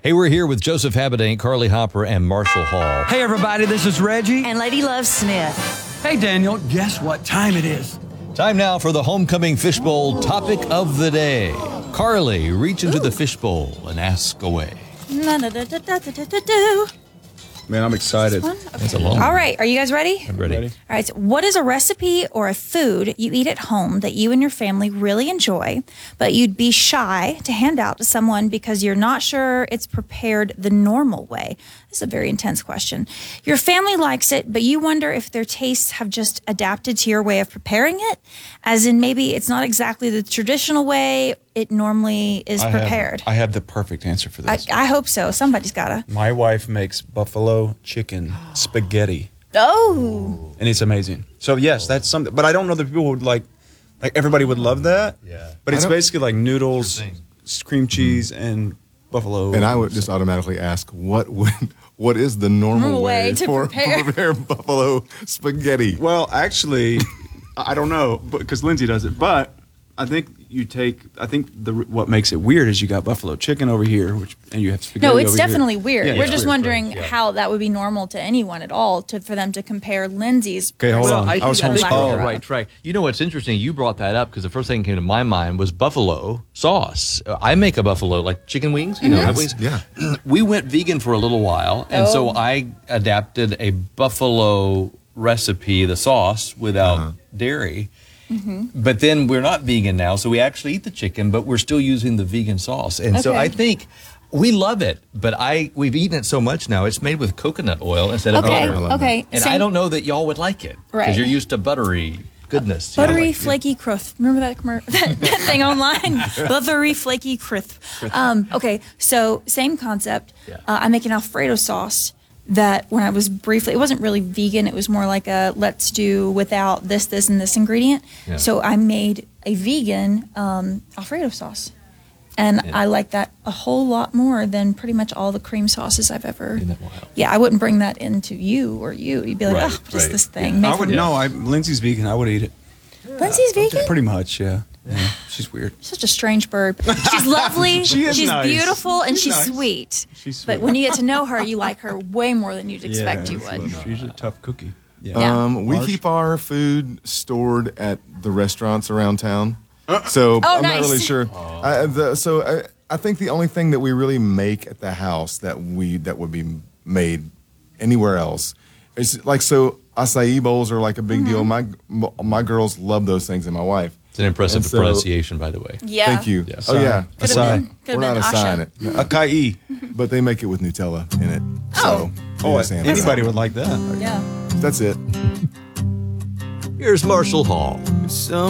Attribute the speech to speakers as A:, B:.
A: Hey, we're here with Joseph Habedank, Carly Hopper, and Marshall Hall.
B: Hey, everybody, this is Reggie.
C: And Lady Love Smith.
B: Hey, Daniel, guess what time it is?
A: Time now for the Homecoming Fishbowl topic of the day. Carly, reach into the fishbowl and ask away.
D: Man, I'm excited.
A: That's a long one.
C: All right, are you guys ready?
A: I'm ready.
C: All right, so what is a recipe or a food you eat at home that you and your family really enjoy, but you'd be shy to hand out to someone because you're not sure it's prepared the normal way? This is a very intense question. Your family likes it, but you wonder if their tastes have just adapted to your way of preparing it, as in maybe it's not exactly the traditional way it normally is prepared.
D: I have the perfect answer for this.
C: I hope so. Somebody's gotta.
D: My wife makes buffalo chicken spaghetti,
C: Oh,
D: and it's amazing. So yes, that's something. But I don't know that people would like everybody would love that.
A: Yeah.
D: But it's basically like noodles, cream cheese, and buffalo.
E: And I would just automatically ask, what is the normal way
C: to
E: for
C: prepare
E: buffalo spaghetti?
D: Well, actually, I don't know, because Lindsay does it. But I think what makes it weird is you got buffalo chicken over here, and you have spaghetti.
C: no, it's
D: over here.
C: definitely weird.
D: Yeah,
C: We're
D: it's
C: just
D: weird.
C: wondering how that would be normal to anyone at all for them to compare Lindsay's.
D: Okay, hold on.
A: I
D: I was
A: think
C: homeschooled.
A: oh, right. You know what's interesting? You brought that up because the first thing that came to my mind was buffalo sauce. I make a buffalo, like chicken wings. You know,
C: Mm-hmm.
A: the wings.
E: Yeah.
A: We went vegan for a little while, and so
C: Oh.
A: I adapted a buffalo recipe, the sauce, without dairy.
C: Mm-hmm.
A: But then we're not vegan now, so we actually eat the chicken, but we're still using the vegan sauce. And so
C: Okay.
A: I think we love it, but we've eaten it so much now, it's made with coconut oil instead of
C: Okay,
A: butter.
C: okay.
A: And
C: Same-
A: I don't know that y'all would like it.
C: Right.
A: Because you're used to buttery goodness. you know,
C: Buttery,
A: like-
C: flaky crisp. Remember that thing online? Buttery, flaky crisp. Okay, so same concept.
A: Yeah.
C: I make an Alfredo sauce that when I was briefly, it wasn't really vegan. It was more like a let's do without this, and this ingredient.
A: Yeah.
C: So I made a vegan Alfredo sauce. And
A: Yeah.
C: I like that a whole lot more than pretty much all the cream sauces I've ever.
A: Isn't that wild?
C: Yeah, I wouldn't bring that into you or you. You'd be like,
A: Right,
C: oh, what is
A: right.
C: this thing?
D: I
C: Make
D: would
C: them-
D: no. Lindsay's vegan. I would eat it.
C: Lindsay's vegan?
D: Pretty much, yeah. She's weird.
C: Such a strange bird. She's lovely.
D: She is
C: she's
D: nice.
C: beautiful, and
D: She's
C: she's
D: nice.
C: sweet.
D: She's
C: But
D: sweet.
C: when you get to know her, you like her way more than you'd expect you would.
D: She's a tough cookie.
C: Yeah.
E: We
D: Marsh?
E: keep our food stored at the restaurants around town. So
C: Oh,
E: I'm not really
C: nice.
E: sure. I think the only thing that we really make at the house that would be made anywhere else is like, so acai bowls are like a big deal. My girls love those things, and my wife.
A: It's an impressive
E: And so-
A: pronunciation, by the way.
C: Yeah.
E: Thank you.
A: Yeah.
E: Oh yeah.
C: Could've
D: Acai.
C: been- could've
E: We're not
C: been
E: assigning
C: Asha.
E: it,
D: Acai.
E: but they make it with Nutella in it. So
D: Oh,
E: just saying
D: anybody would like that.
C: Yeah.
E: that's it.
A: Here's Marshall Hall.
B: So